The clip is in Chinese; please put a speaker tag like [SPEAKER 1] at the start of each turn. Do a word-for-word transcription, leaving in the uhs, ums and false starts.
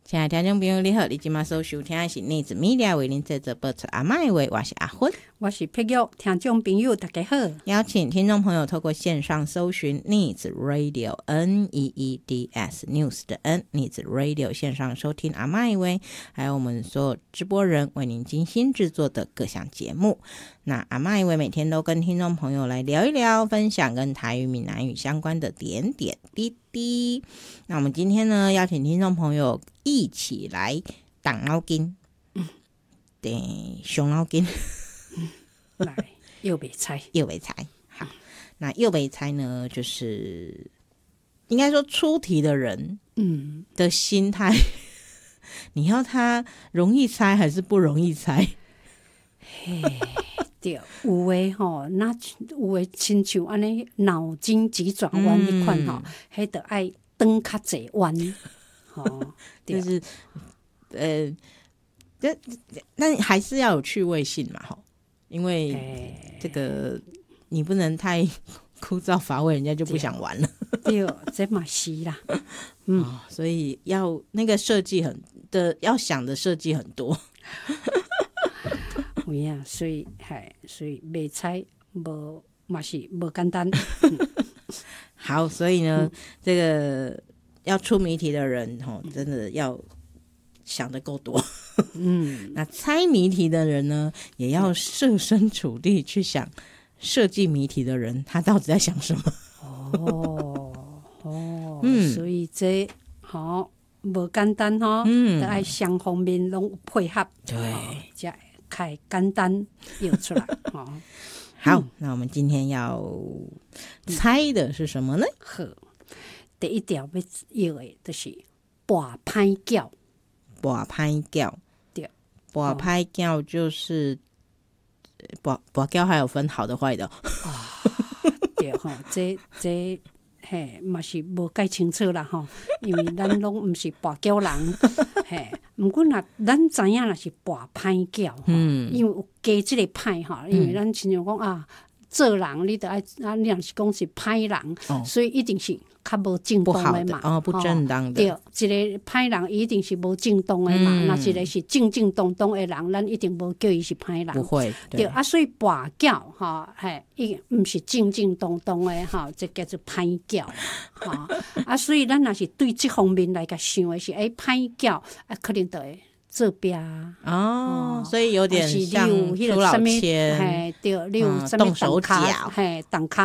[SPEAKER 1] 亲爱的听众朋友你好，你今晚所收听的是逆子 media 为您制作播出阿嬷的话，我是阿芬，
[SPEAKER 2] 我是佩玉。听众朋友大家好，
[SPEAKER 1] 邀请听众朋友透过线上搜寻逆子 radio N E E D S news 的 N 逆子 radio 线上收听阿嬷的话，还有我们所有直播人为您精心制作的各项节目。那阿嬷的话每天都跟听众朋友来聊一聊，分享跟台语闽南语相关的点点滴滴。那我们今天呢，邀请听众朋友一起来动脑筋，嗯，对，伤脑筋，
[SPEAKER 2] 来又没猜，
[SPEAKER 1] 又没猜。好，那又没猜呢，就是应该说出题的人，嗯，的心态，你要他容易猜还是不容易猜？
[SPEAKER 2] 嘿，对，有诶吼，那有诶亲像安尼脑筋急转弯迄款吼，迄得爱转较济弯。哦，
[SPEAKER 1] 就是呃，这但还是要有趣味性嘛，吼，因为这个你不能太枯燥乏味，人家就不想玩了。
[SPEAKER 2] 对，这嘛是啦，
[SPEAKER 1] 嗯、哦，所以要那个设计很的，要想的设计很多。
[SPEAKER 2] 有影，所以嗨，所以袂猜无嘛是无简单。嗯、
[SPEAKER 1] 好，所以呢，嗯、这个。要出谜题的人吼，真的要想得够多。嗯，那猜谜题的人呢，也要设身处地去想设计谜题的人他到底在想什么。哦
[SPEAKER 2] 哦，嗯，所以这好无简单吼，嗯，得爱双方面拢配合，
[SPEAKER 1] 对，
[SPEAKER 2] 才开简单又出来。哦，
[SPEAKER 1] 好，嗯、那我们今天要猜的是什么呢？
[SPEAKER 2] 好。第一条要要的就是跋歹叫，
[SPEAKER 1] 跋歹叫，
[SPEAKER 2] 对，
[SPEAKER 1] 跋歹叫就是跋跋叫还有分好的坏的哦。
[SPEAKER 2] 啊，对吼，这这嘿嘛是无解清楚啦吼，因为咱拢毋是跋叫人，嘿，毋过若咱知影若是跋歹叫，嗯，因为有加即个歹吼，因为咱亲像讲啊。做人你得爱啊，你若是讲是歹人，哦、所以一定是较无正当的嘛，
[SPEAKER 1] 不哦，不正当的。
[SPEAKER 2] 对，一个歹人一定是无正当的嘛，那、嗯、一个是正正当当的人，咱一定无叫伊是歹人。
[SPEAKER 1] 不会，
[SPEAKER 2] 对, 对啊，所以跋叫哈，嘿，伊毋是正正当当的哈，这叫做歹叫哈啊，所以咱若是对这方面来甲想的是，哎，歹叫啊，可能就会。做标
[SPEAKER 1] 哦，所以有点像朱老千，
[SPEAKER 2] 嘿，对，你有什么
[SPEAKER 1] 动手脚，
[SPEAKER 2] 嘿，动脚。